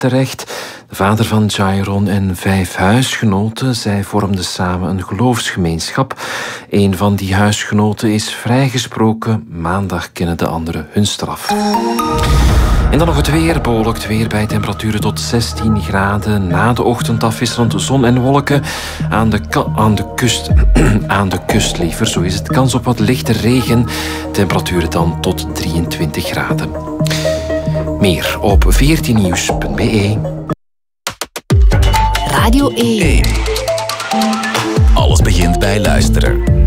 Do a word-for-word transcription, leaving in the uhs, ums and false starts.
terecht. De vader van Jairon en vijf huisgenoten, zij vormden samen een geloofsgemeenschap. Een van die huisgenoten is vrijgesproken. Maandag kennen de anderen hun straf. En dan nog het weer. Bewolkt weer bij temperaturen tot zestien graden. Na de ochtend afwisselend zon en wolken. Aan de, aan de kust, aan de kust liever, zo is het. Kans op wat lichte regen. Temperaturen dan tot drieëntwintig graden. Meer op veertien nieuws punt b e. Radio één. Alles begint bij luisteren.